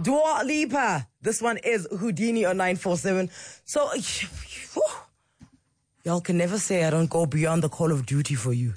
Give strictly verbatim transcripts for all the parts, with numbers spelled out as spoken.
Dua Lipa. This one is Houdini on nine four seven. So, whew, y'all can never say I don't go beyond the call of duty for you.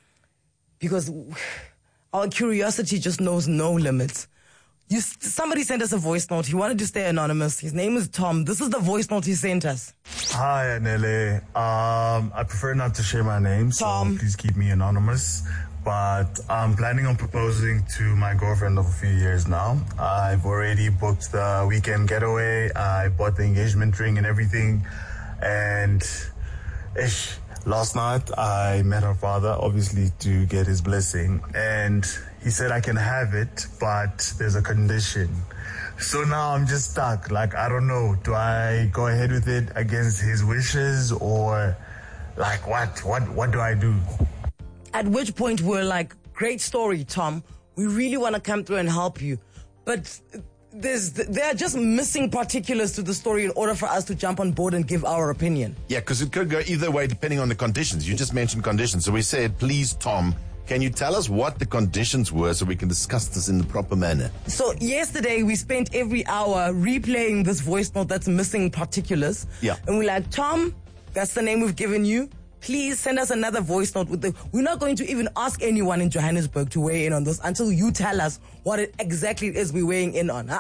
Because our curiosity just knows no limits. You, somebody sent us a voice note. He wanted to stay anonymous. His name is Tom. This is the voice note he sent us. Hi, Anele. Um, I prefer not to share my name, so Tom. please keep me anonymous. But I'm planning on proposing to my girlfriend of a few years now. I've already booked the weekend getaway. I bought the engagement ring and everything. And ish, last night I met her father, obviously to get his blessing. And he said I can have it, but there's a condition. So now I'm just stuck. Like, I don't know. Do I go ahead with it against his wishes, or like what? What, what do I do? At which point we're like, great story, Tom. We really want to come through and help you. But there's there are just missing particulars to the story in order for us to jump on board and give our opinion. Yeah, because it could go either way depending on the conditions. You just mentioned conditions. So we said, please, Tom, can you tell us what the conditions were so we can discuss this in the proper manner? So yesterday we spent every hour replaying this voice note that's missing particulars. Yeah. And we're like, Tom, that's the name we've given you. Please send us another voice note with the... We're not going to even ask anyone in Johannesburg to weigh in on this until you tell us what it exactly is we're weighing in on.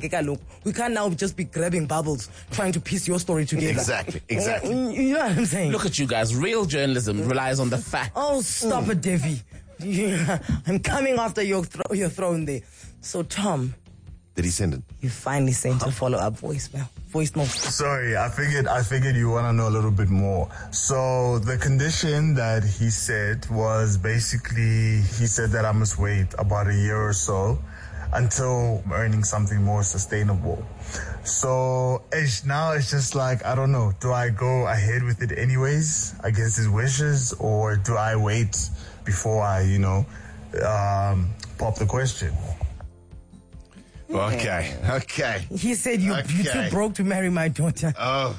We can't now just be grabbing bubbles trying to piece your story together. Exactly, exactly. You know what I'm saying? Look at you guys. Real journalism relies on the facts. Oh, stop Mm. it, Devi. I'm coming after your, thro- your throne there. So, Tom... Did he send it? You finally sent a follow-up voicemail. Voice note. Sorry, I figured I figured you want to know a little bit more. So the condition that he said was basically, he said that I must wait about a year or so until I'm earning something more sustainable. So it's, now it's just like, I don't know, do I go ahead with it anyways against his wishes, or do I wait before I, you know, um, pop the question? Okay, okay. He said, you, Okay. you're too broke to marry my daughter. Oh,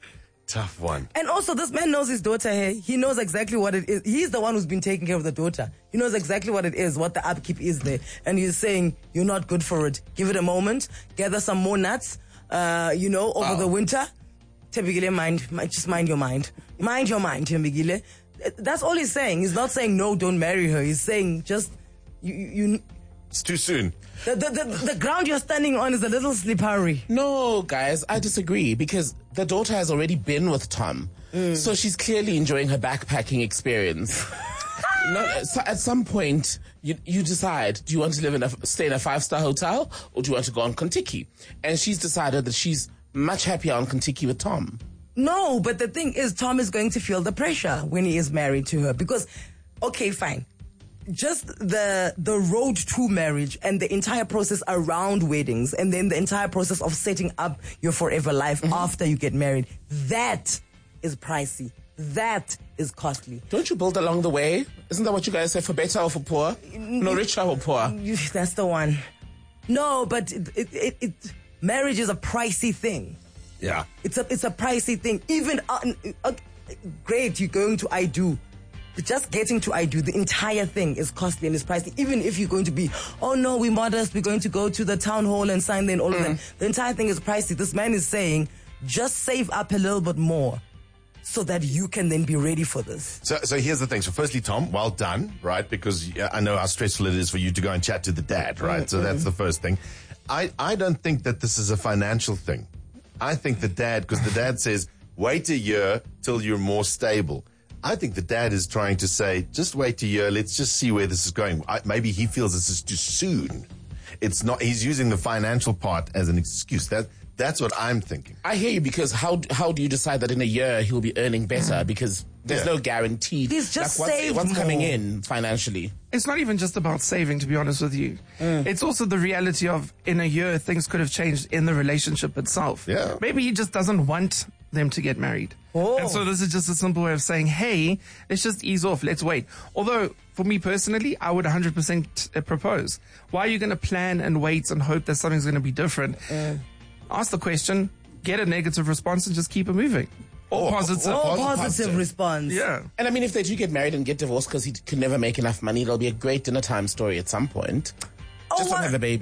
tough one. And also, this man knows his daughter here. He knows exactly what it is. He's the one who's been taking care of the daughter. He knows exactly what it is, what the upkeep is there. And he's saying, you're not good for it. Give it a moment. Gather some more nuts, uh, you know, over Wow. the winter. Tebigile, mind, mind, just mind your mind. Mind your mind, Tebigile. That's all he's saying. He's not saying, no, don't marry her. He's saying, just, you, you, It's too soon. the, the, the, the ground you're standing on is a little slippery. No, guys, I disagree because the daughter has already been with Tom. So she's clearly enjoying her backpacking experience. No, so at some point, you you decide, do you want to live in a, stay in a five-star hotel or do you want to go on Kontiki? And she's decided that she's much happier on Kontiki with Tom. No, but the thing is, Tom is going to feel the pressure when he is married to her because, okay, fine. Just the the road to marriage and the entire process around weddings and then the entire process of setting up your forever life mm-hmm. after you get married, that is pricey. That is costly. Don't you build along the way? Isn't that what you guys say, for better or for poor? No, richer or poor? That's the one. No, but it, it, it, it, marriage is a pricey thing. Yeah. It's a it's a pricey thing. Even, uh, uh, great, you're going to I do. But just getting to I do, the entire thing is costly and is pricey. Even if you're going to be, oh no, we're modest, we're going to go to the town hall and sign there and all mm. of that. The entire thing is pricey. This man is saying, just save up a little bit more so that you can then be ready for this. So, so here's the thing. So firstly, Tom, well done, right? Because I know how stressful it is for you to go and chat to the dad, right? Mm-hmm. So that's the first thing. I, I don't think that this is a financial thing. I think the dad, because the dad says, wait a year till you're more stable. I think the dad is trying to say, just wait a year. Let's just see where this is going. I, maybe he feels this is too soon. It's not. He's using the financial part as an excuse. That that's what I'm thinking. I hear you, because how how do you decide that in a year he'll be earning better? Because there's Yeah. no guarantee. He's just like what's, saved what's coming more. in financially. It's not even just about saving, to be honest with you. Mm. It's also the reality of, in a year, things could have changed in the relationship itself. Yeah. Maybe he just doesn't want them to get married. Oh. And so this is just a simple way of saying, hey, let's just ease off. Let's wait. Although, for me personally, I would one hundred percent propose. Why are you going to plan and wait and hope that something's going to be different? Mm. Ask the question, get a negative response, and just keep it moving. Or, Or- positive. Oh, Positive. positive response. Yeah. And I mean, if they do get married and get divorced because he can never make enough money, it'll be a great dinner time story at some point. Oh, Just don't what? have a baby. Oh,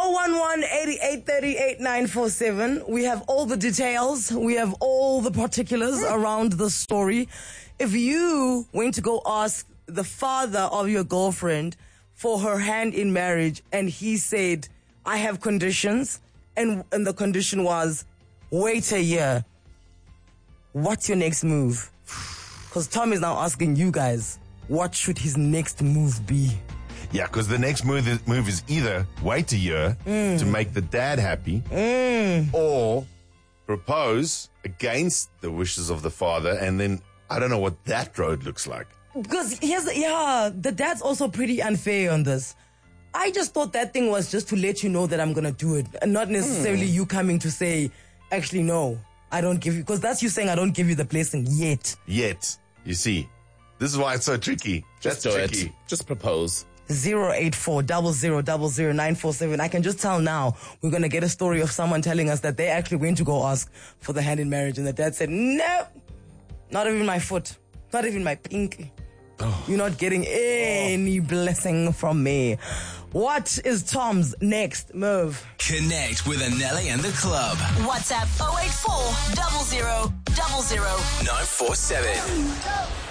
oh one one, eight eight three eight, nine four seven. We have all the details. We have all the particulars around the story. If you went to go ask the father of your girlfriend for her hand in marriage and he said, I have conditions, and, and the condition was, wait a year, what's your next move? Because Tom is now asking you guys, what should his next move be? Yeah, because the next move is, move is either wait a year mm. to make the dad happy mm. or propose against the wishes of the father, and then I don't know what that road looks like. Because here's, yeah, the dad's also pretty unfair on this. I just thought that thing was just to let you know that I'm going to do it, and not necessarily mm. you coming to say, actually, no, I don't give you, because that's you saying I don't give you the blessing yet. Yet. You see, this is why it's so tricky. Just That's do tricky. it. Just propose. zero eight four, zero zero zero zero, nine four seven. I can just tell now we're going to get a story of someone telling us that they actually went to go ask for the hand in marriage and the dad said, no, not even my foot, not even my pinky. Oh. You're not getting any oh. blessing from me. What is Tom's next move? Connect with Anelli and the club. WhatsApp oh eight four, zero zero zero zero, nine four seven.